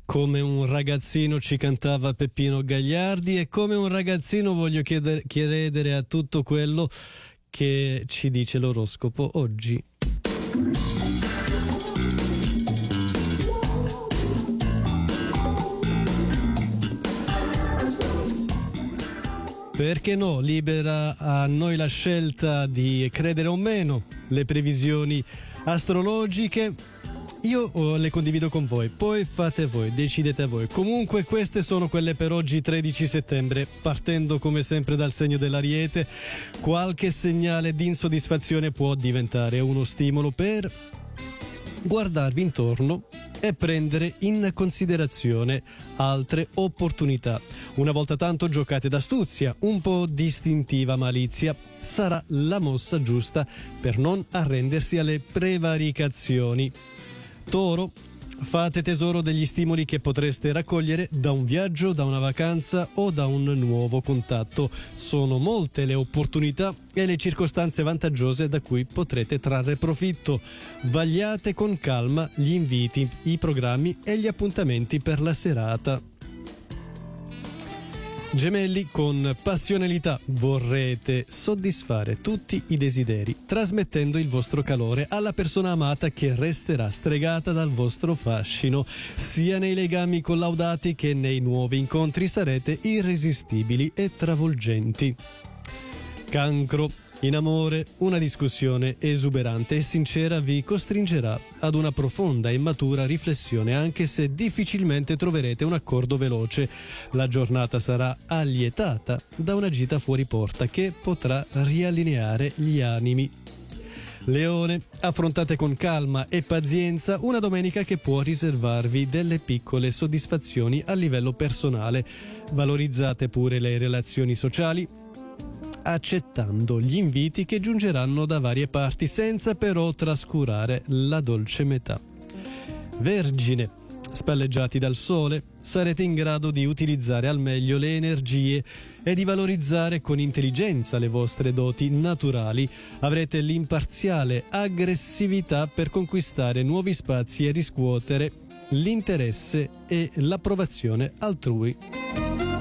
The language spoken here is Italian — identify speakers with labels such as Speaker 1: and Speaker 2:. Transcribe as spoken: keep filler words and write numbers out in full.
Speaker 1: Come un ragazzino ci cantava Peppino Gagliardi, e come un ragazzino voglio chiedere, chiedere a tutto quello che ci dice l'oroscopo oggi. Perché no, libera a noi la scelta di credere o meno le previsioni astrologiche. Io le condivido con voi, poi fate voi, decidete voi. Comunque queste sono quelle per oggi tredici settembre, partendo come sempre dal segno dell'Ariete. Qualche segnale di insoddisfazione può diventare uno stimolo per guardarvi intorno e prendere in considerazione altre opportunità. Una volta tanto giocate d'astuzia, un po' di istintiva malizia sarà la mossa giusta per non arrendersi alle prevaricazioni. Toro, fate tesoro degli stimoli che potreste raccogliere da un viaggio, da una vacanza o da un nuovo contatto. Sono molte le opportunità e le circostanze vantaggiose da cui potrete trarre profitto. Vagliate con calma gli inviti, i programmi e gli appuntamenti per la serata. Gemelli, con passionalità vorrete soddisfare tutti i desideri, trasmettendo il vostro calore alla persona amata che resterà stregata dal vostro fascino. Sia nei legami collaudati che nei nuovi incontri sarete irresistibili e travolgenti. Cancro, in amore, una discussione esuberante e sincera vi costringerà ad una profonda e matura riflessione, anche se difficilmente troverete un accordo veloce. La giornata sarà allietata da una gita fuori porta che potrà riallineare gli animi. Leone, affrontate con calma e pazienza una domenica che può riservarvi delle piccole soddisfazioni a livello personale. Valorizzate pure le relazioni sociali, accettando gli inviti che giungeranno da varie parti, senza però trascurare la dolce metà. Vergine, spalleggiati dal sole, sarete in grado di utilizzare al meglio le energie e di valorizzare con intelligenza le vostre doti naturali. Avrete l'imparziale aggressività per conquistare nuovi spazi e riscuotere l'interesse e l'approvazione altrui.